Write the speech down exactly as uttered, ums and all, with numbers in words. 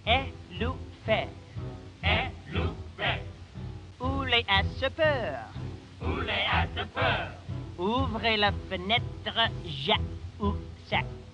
est loup fait? Est loup fait? Où les a ce peur? Où les a de peur? Ouvrez la fenêtre, ja ou ça.